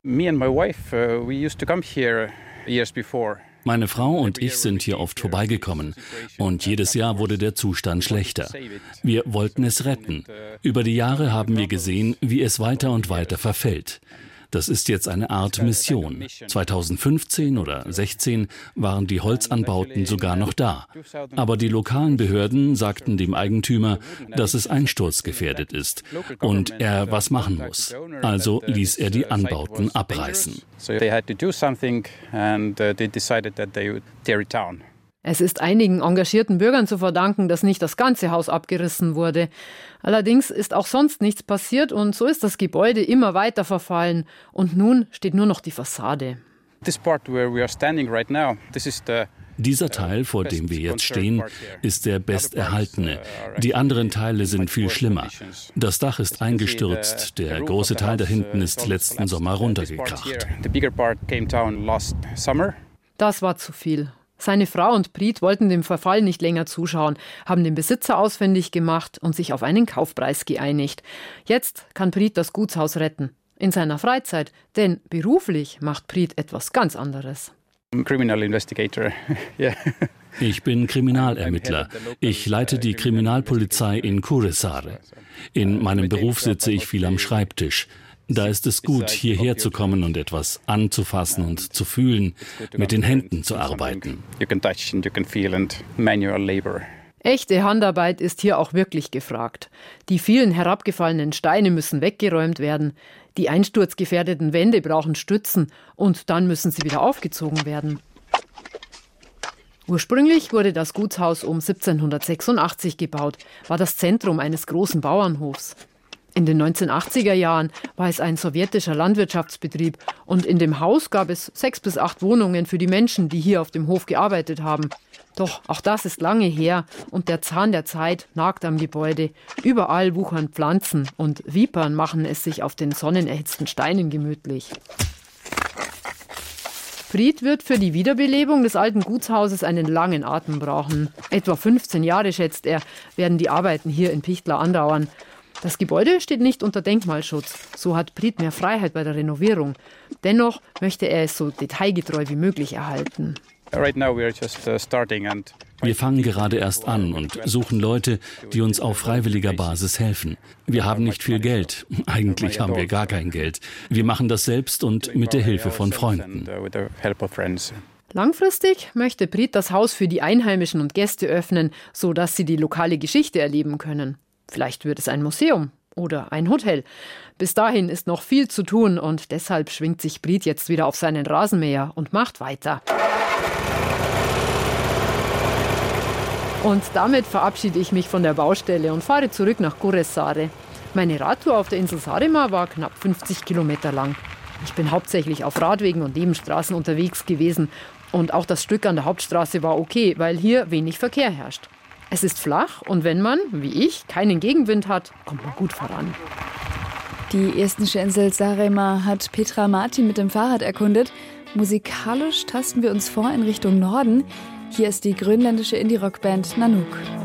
Me and my wife, we used to come here years before. Meine Frau und ich sind hier oft vorbeigekommen und jedes Jahr wurde der Zustand schlechter. Wir wollten es retten. Über die Jahre haben wir gesehen, wie es weiter und weiter verfällt. Das ist jetzt eine Art Mission. 2015 oder 2016 waren die Holzanbauten sogar noch da. Aber die lokalen Behörden sagten dem Eigentümer, dass es einsturzgefährdet ist und er was machen muss. Also ließ er die Anbauten abreißen. Es ist einigen engagierten Bürgern zu verdanken, dass nicht das ganze Haus abgerissen wurde. Allerdings ist auch sonst nichts passiert und so ist das Gebäude immer weiter verfallen. Und nun steht nur noch die Fassade. Dieser Teil, vor dem wir jetzt stehen, ist der besterhaltene. Die anderen Teile sind viel schlimmer. Das Dach ist eingestürzt, der große Teil da hinten ist letzten Sommer runtergekracht. Das war zu viel. Seine Frau und Priet wollten dem Verfall nicht länger zuschauen, haben den Besitzer ausfindig gemacht und sich auf einen Kaufpreis geeinigt. Jetzt kann Priet das Gutshaus retten. In seiner Freizeit, denn beruflich macht Priet etwas ganz anderes. Criminal investigator. Yeah. Ich bin Kriminalermittler. Ich leite die Kriminalpolizei in Kuressaare. In meinem Beruf sitze ich viel am Schreibtisch. Da ist es gut, hierher zu kommen und etwas anzufassen und zu fühlen, mit den Händen zu arbeiten. Echte Handarbeit ist hier auch wirklich gefragt. Die vielen herabgefallenen Steine müssen weggeräumt werden. Die einsturzgefährdeten Wände brauchen Stützen und dann müssen sie wieder aufgezogen werden. Ursprünglich wurde das Gutshaus um 1786 gebaut, war das Zentrum eines großen Bauernhofs. In den 1980er Jahren war es ein sowjetischer Landwirtschaftsbetrieb und in dem Haus gab es 6 bis 8 Wohnungen für die Menschen, die hier auf dem Hof gearbeitet haben. Doch auch das ist lange her und der Zahn der Zeit nagt am Gebäude. Überall wuchern Pflanzen und Vipern machen es sich auf den sonnenerhitzten Steinen gemütlich. Priet wird für die Wiederbelebung des alten Gutshauses einen langen Atem brauchen. Etwa 15 Jahre, schätzt er, werden die Arbeiten hier in Pichtla andauern. Das Gebäude steht nicht unter Denkmalschutz. So hat Priet mehr Freiheit bei der Renovierung. Dennoch möchte er es so detailgetreu wie möglich erhalten. Wir fangen gerade erst an und suchen Leute, die uns auf freiwilliger Basis helfen. Wir haben nicht viel Geld. Eigentlich haben wir gar kein Geld. Wir machen das selbst und mit der Hilfe von Freunden. Langfristig möchte Priet das Haus für die Einheimischen und Gäste öffnen, sodass sie die lokale Geschichte erleben können. Vielleicht wird es ein Museum oder ein Hotel. Bis dahin ist noch viel zu tun und deshalb schwingt sich Priet jetzt wieder auf seinen Rasenmäher und macht weiter. Und damit verabschiede ich mich von der Baustelle und fahre zurück nach Kuressaare. Meine Radtour auf der Insel Saaremaa war knapp 50 Kilometer lang. Ich bin hauptsächlich auf Radwegen und Nebenstraßen unterwegs gewesen. Und auch das Stück an der Hauptstraße war okay, weil hier wenig Verkehr herrscht. Es ist flach und wenn man, wie ich, keinen Gegenwind hat, kommt man gut voran. Die estnische Insel Saaremaa hat Petra Martin mit dem Fahrrad erkundet. Musikalisch tasten wir uns vor in Richtung Norden. Hier ist die grönländische Indie-Rock-Band Nanook.